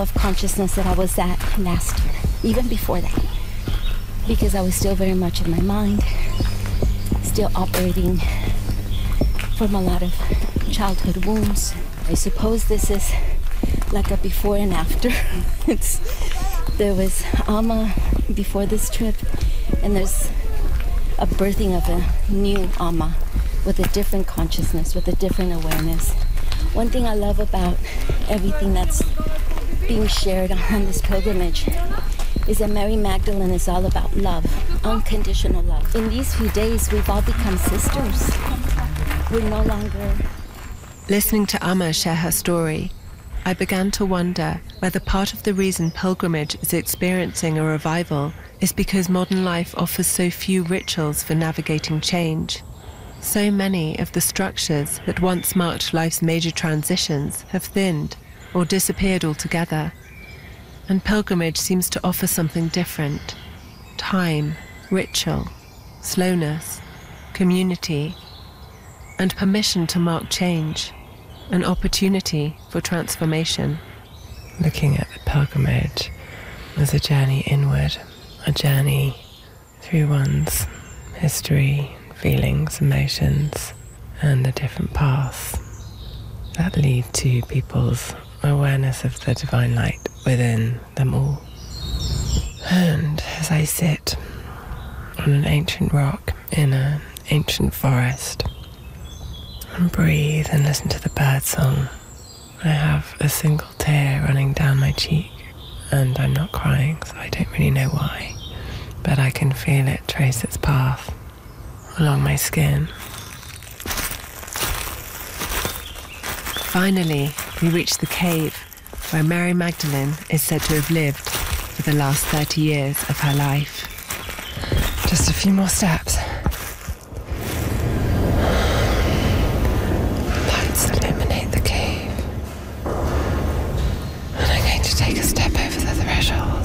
of consciousness that I was at last year, even before that, because I was still very much in my mind, still operating from a lot of childhood wounds. I suppose this is like a before and after. There was Alma before this trip, and there's a birthing of a new Alma with a different consciousness, with a different awareness. One thing I love about everything that's being shared on this pilgrimage is that Mary Magdalene is all about love, unconditional love. In these few days, we've all become sisters. We're no longer... Listening to Amma share her story, I began to wonder whether part of the reason pilgrimage is experiencing a revival is because modern life offers so few rituals for navigating change. So many of the structures that once marked life's major transitions have thinned or disappeared altogether. And pilgrimage seems to offer something different. Time, ritual, slowness, community, and permission to mark change, an opportunity for transformation. Looking at the pilgrimage as a journey inward, a journey through one's history, feelings, emotions, and the different paths that lead to people's awareness of the divine light within them all. And as I sit on an ancient rock in an ancient forest and breathe and listen to the bird song, I have a single tear running down my cheek, and I'm not crying, so I don't really know why, but I can feel it trace its path along my skin. Finally, we reach the cave where Mary Magdalene is said to have lived for the last 30 years of her life. Just a few more steps. Lights illuminate the cave. And I'm going to take a step over the threshold.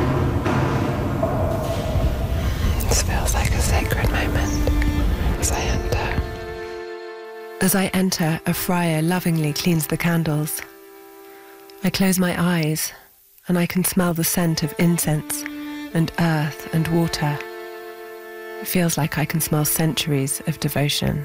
This feels like a sacred moment as I enter. As I enter, a friar lovingly cleans the candles. I close my eyes, and I can smell the scent of incense and earth and water. It feels like I can smell centuries of devotion.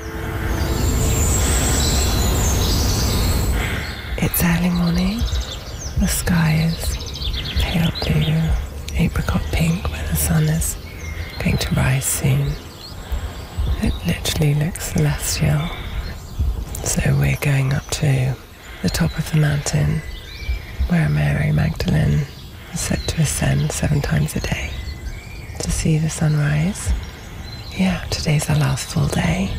It's early morning. The sky is pale blue, apricot pink, where the sun is going to rise soon. It literally looks celestial. So we're going up to the top of the mountain where Mary Magdalene is said to ascend 7 times a day to see the sunrise. Yeah, today's our last full day.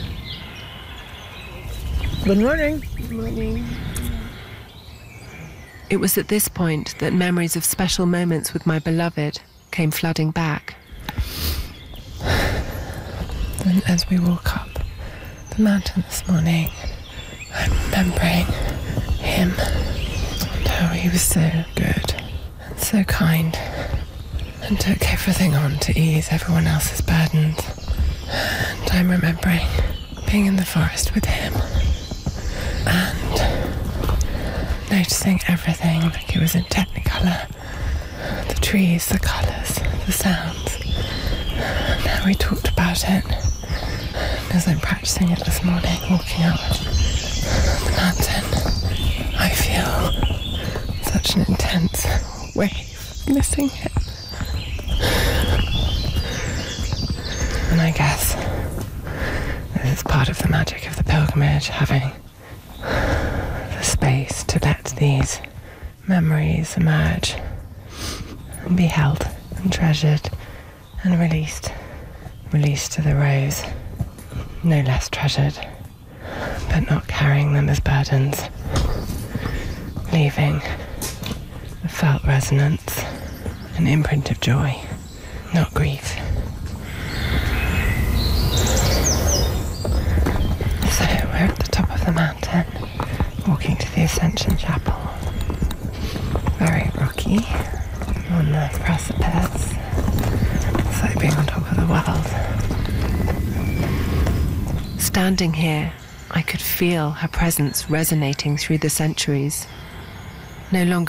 Good morning. Good morning. It was at this point that memories of special moments with my beloved came flooding back. And as we walk up the mountain this morning, I'm remembering him and how he was so good and so kind and took everything on to ease everyone else's burdens. And I'm remembering being in the forest with him and noticing everything like it was in Technicolor. The trees, the colours, the sounds. And how we talked about it. And as I'm practicing it this morning, walking up the mountain, I feel such an intense wave of missing him. And I guess this is part of the magic of the pilgrimage, having the space to let these memories emerge and be held and treasured and released to the rose, no less treasured, but not carrying them as burdens, leaving a felt resonance, an imprint of joy, not grief. So we're at the top of the mountain, walking to the Ascension Chapel. Very rocky, on the precipice. It's like being on top of the world. Standing here, I could feel her presence resonating through the centuries. No longer